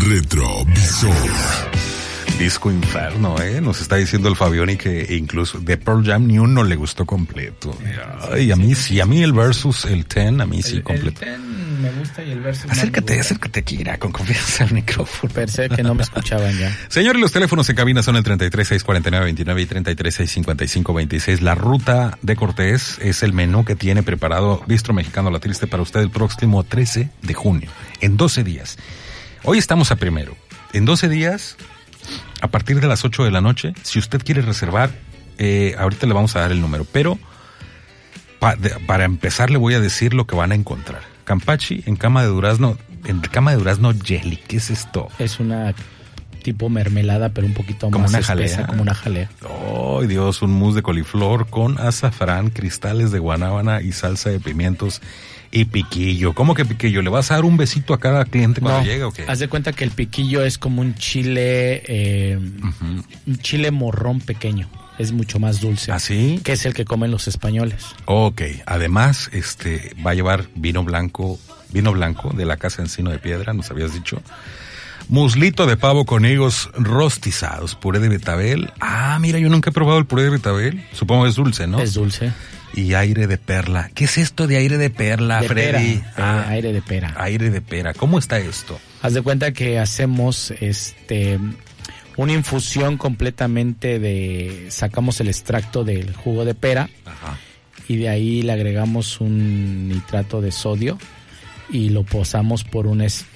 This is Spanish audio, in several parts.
Retrovisor. Disco Inferno, nos está diciendo el Fabioni que incluso de Pearl Jam ni uno le gustó completo. Ay, a mí sí, a mí el Versus, el Ten, a mí sí completo. El Ten me gusta y el Versus acércate aquí, mira, con confianza al micrófono. Pensé que no me escuchaban ya. Señores, los teléfonos en cabina son el 33-649-29 y 33-655-26. La ruta de Cortés es el menú que tiene preparado Bistro Mexicano La Triste para usted el próximo 13 de junio, en 12 días. Hoy estamos a primero. En 12 días, a partir de las 8 de la noche, si usted quiere reservar, ahorita le vamos a dar el número, pero para empezar le voy a decir lo que van a encontrar. Campachi en cama de durazno jelly. ¿Qué es esto? Es una tipo mermelada, pero un poquito como más una espesa, jalea. como una jalea. ¡Oh, Dios! Un mousse de coliflor con azafrán, cristales de guanábana y salsa de pimientos y piquillo. ¿Cómo que piquillo? ¿Le vas a dar un besito a cada cliente cuando llega o qué? Haz de cuenta que el piquillo es como un chile, un chile morrón pequeño. Es mucho más dulce. ¿Ah, sí? Que es el que comen los españoles. Ok. Además, va a llevar vino blanco de la Casa Encino de Piedra, nos habías dicho. Muslito de pavo con higos rostizados, puré de betabel. Ah, mira, yo nunca he probado el puré de betabel. Supongo que es dulce, ¿no? Es dulce. Y aire de perla. ¿Qué es esto de aire de perla, de Freddy? Pera, aire de pera. Aire de pera. ¿Cómo está esto? Haz de cuenta que hacemos una infusión completamente sacamos el extracto del jugo de pera. Ajá. Y de ahí le agregamos un nitrato de sodio y lo posamos por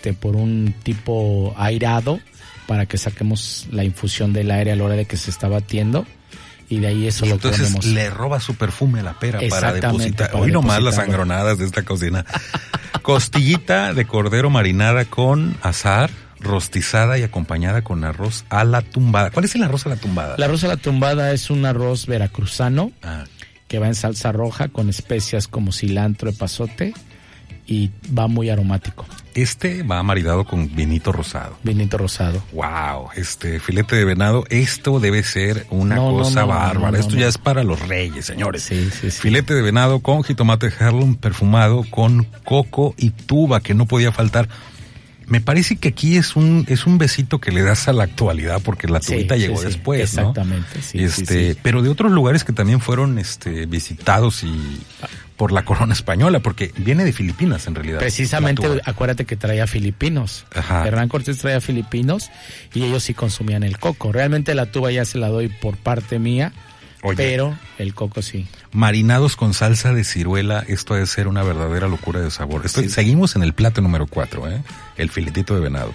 un tipo airado para que saquemos la infusión del aire a la hora de que se está batiendo. Y de ahí eso y lo entonces ponemos. Le roba su perfume a la pera para depositar. Hoy nomás las sangronadas de esta cocina. Costillita de cordero marinada con azahar, rostizada y acompañada con arroz a la tumbada. ¿Cuál es el arroz a la tumbada? El arroz a la tumbada es un arroz veracruzano que va en salsa roja con especias como cilantro, epazote y va muy aromático. Va maridado con vinito rosado. Vinito rosado. Wow, filete de venado, esto debe ser una cosa bárbara. Esto ya es para los reyes, señores. Sí. Filete de venado con jitomate heirloom perfumado con coco y tuba, que no podía faltar. Me parece que aquí es un besito que le das a la actualidad, porque la tubita llegó después, exactamente, ¿no? Sí. Pero de otros lugares que también fueron visitados y por la corona española, porque viene de Filipinas en realidad. Precisamente, acuérdate que traía filipinos. Ajá. Hernán Cortés traía filipinos y ellos sí consumían el coco. Realmente la tuba ya se la doy por parte mía. Oye, pero el coco sí. Marinados con salsa de ciruela, esto debe ser una verdadera locura de sabor. Seguimos en el plato número 4, el filetito de venado.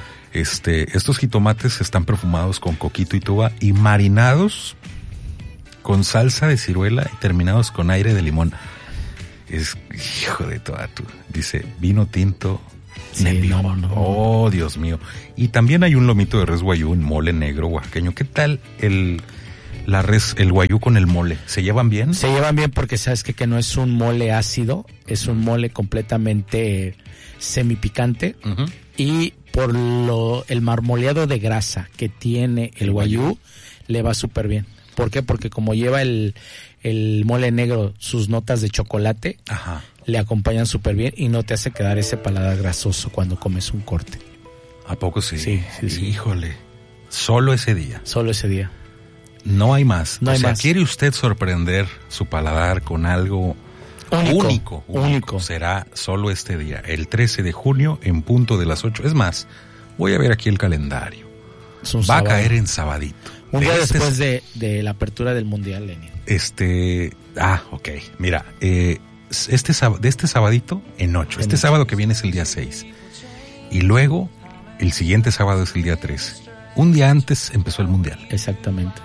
Estos jitomates están perfumados con coquito y tuba y marinados con salsa de ciruela y terminados con aire de limón. Es hijo de toda tu. Dice vino tinto. No. Oh, Dios mío. Y también hay un lomito de res guayú en mole negro oaxaqueño. ¿Qué tal el guayú con el mole? ¿Se llevan bien? Se llevan bien porque sabes que no es un mole ácido, es un mole completamente semipicante. Uh-huh. Y por el marmoleado de grasa que tiene el guayú, le va súper bien. ¿Por qué? Porque como lleva el mole negro sus notas de chocolate, ajá, le acompañan súper bien y no te hace quedar ese paladar grasoso cuando comes un corte. ¿A poco sí? Sí. Híjole. Solo ese día. No hay más. No hay más. ¿Quiere usted sorprender su paladar con algo único? Será solo este día, el 13 de junio, en punto de las 8. Es más, voy a ver aquí el calendario. Va a caer en sabadito. Un día después de la apertura del Mundial, Lenin. Ok. Mira, de este sabadito en 8. Este sábado que viene es el día 6. Y luego, el siguiente sábado es el día 13. Un día antes empezó el Mundial. Exactamente.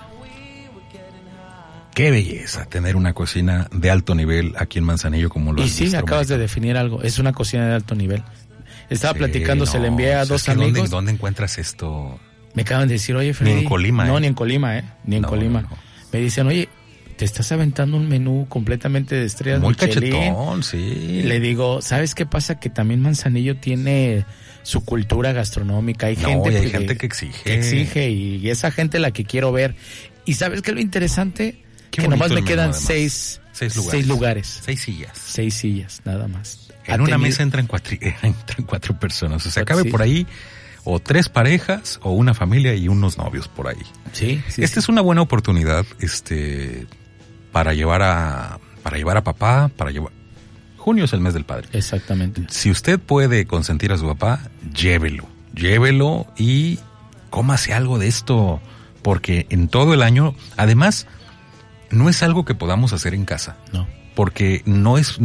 Qué belleza tener una cocina de alto nivel aquí en Manzanillo como lo es. Y sí, acabas de definir algo. Es una cocina de alto nivel. Estaba platicando, se le envié a dos amigos. ¿Dónde encuentras esto? Me acaban de decir, oye, Freddy. Ni en Colima. No, ni en Colima, Ni en Colima. No. Me dicen, oye, te estás aventando un menú completamente de estrellas muy Michelin. Cachetón, sí. Le digo, ¿sabes qué pasa? Que también Manzanillo tiene su cultura gastronómica. Hay gente que exige. Y esa gente la que quiero ver. ¿Y sabes qué es lo interesante? Que nomás me quedan seis lugares. 6 sillas. 6 sillas, nada más. En una mesa entran 4 personas. O sea, cabe por ahí o 3 parejas o una familia y unos novios por ahí. Sí, Esta es una buena oportunidad, para llevar a papá, junio es el mes del padre. Exactamente. Si usted puede consentir a su papá, llévelo y cómase algo de esto, porque en todo el año, además, no es algo que podamos hacer en casa. No. Porque no es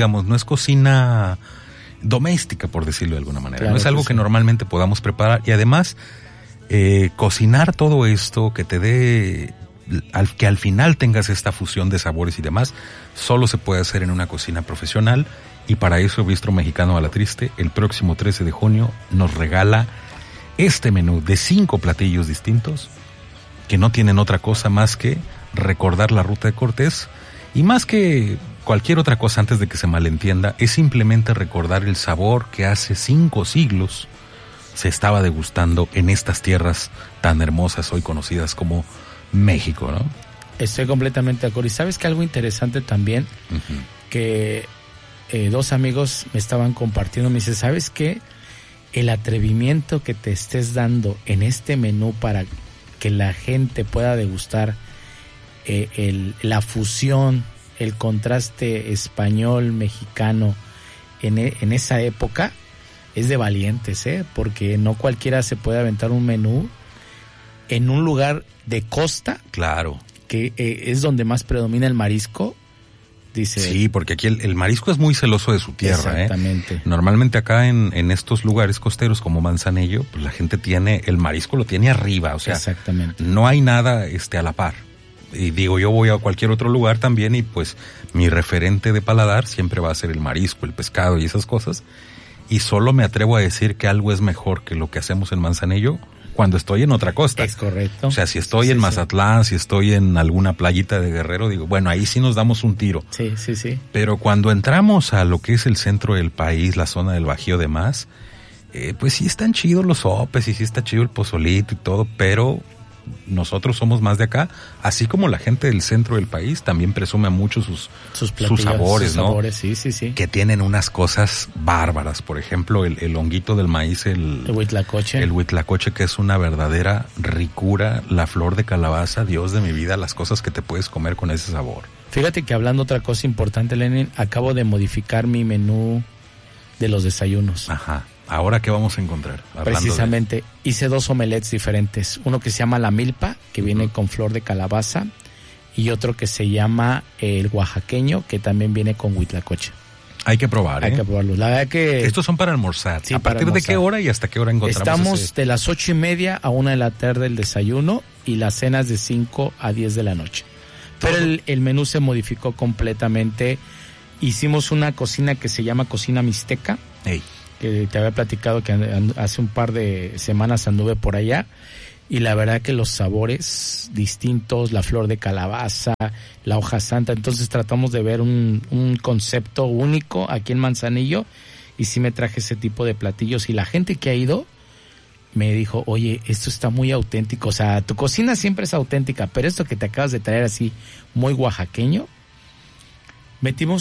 cocina doméstica, por decirlo de alguna manera. Claro, no es algo sí. que normalmente podamos preparar. Y además, cocinar todo esto que te dé, que al final tengas esta fusión de sabores y demás, solo se puede hacer en una cocina profesional. Y para eso Bistro Mexicano a la Triste, el próximo 13 de junio, nos regala este menú de 5 platillos distintos que no tienen otra cosa más que recordar la ruta de Cortés. Y más que cualquier otra cosa, antes de que se malentienda, es simplemente recordar el sabor que hace 5 siglos se estaba degustando en estas tierras tan hermosas hoy conocidas como México, ¿no? Estoy completamente de acuerdo. Y sabes que algo interesante también, que 2 amigos me estaban compartiendo, me dice, ¿sabes qué? El atrevimiento que te estés dando en este menú para que la gente pueda degustar la fusión, el contraste español-mexicano en esa época, es de valientes, porque no cualquiera se puede aventar un menú en un lugar de costa. Claro. Que es donde más predomina el marisco. Dice. Sí, porque aquí el marisco es muy celoso de su tierra. Exactamente. Normalmente acá en estos lugares costeros como Manzanillo, pues la gente tiene, el marisco lo tiene arriba, o sea, exactamente. No hay nada a la par. Y digo, yo voy a cualquier otro lugar también y pues mi referente de paladar siempre va a ser el marisco, el pescado y esas cosas. Y solo me atrevo a decir que algo es mejor que lo que hacemos en Manzanillo cuando estoy en otra costa. Es correcto. O sea, si estoy en Mazatlán, si estoy en alguna playita de Guerrero, digo, bueno, ahí sí nos damos un tiro. Sí. Pero cuando entramos a lo que es el centro del país, la zona del Bajío demás, pues sí están chidos los sopes y sí está chido el pozolito y todo, pero nosotros somos más de acá, así como la gente del centro del país también presume mucho sus sabores, ¿no? Sabores, sí. Que tienen unas cosas bárbaras, por ejemplo, el honguito del maíz, el huitlacoche. El huitlacoche, que es una verdadera ricura, la flor de calabaza, Dios de mi vida, las cosas que te puedes comer con ese sabor. Fíjate que hablando otra cosa importante, Lenin, acabo de modificar mi menú de los desayunos. Ajá. ¿Ahora qué vamos a encontrar? Precisamente, hice 2 omelets diferentes. Uno que se llama la milpa, que viene con flor de calabaza, y otro que se llama el oaxaqueño, que también viene con huitlacoche. Hay que probar, Hay que probarlos. La verdad que... Estos son para almorzar. Sí, ¿A partir de qué hora y hasta qué hora encontramos? Estamos de las 8:30 a 1 de la tarde el desayuno, y las cenas de 5 a 10 de la noche. Pero el menú se modificó completamente. Hicimos una cocina que se llama cocina mixteca. Hey. Que te había platicado que hace un par de semanas anduve por allá, y la verdad que los sabores distintos, la flor de calabaza, la hoja santa, entonces tratamos de ver un concepto único aquí en Manzanillo, y sí me traje ese tipo de platillos, y la gente que ha ido me dijo, oye, esto está muy auténtico, o sea, tu cocina siempre es auténtica, pero esto que te acabas de traer así muy oaxaqueño, metimos